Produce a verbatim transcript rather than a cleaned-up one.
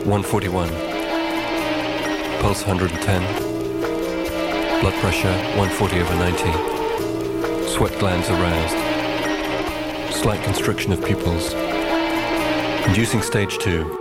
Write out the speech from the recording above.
one forty-one. Pulse one hundred ten. Blood pressure one forty over ninety. Sweat glands aroused. Slight constriction of pupils. Inducing stage two.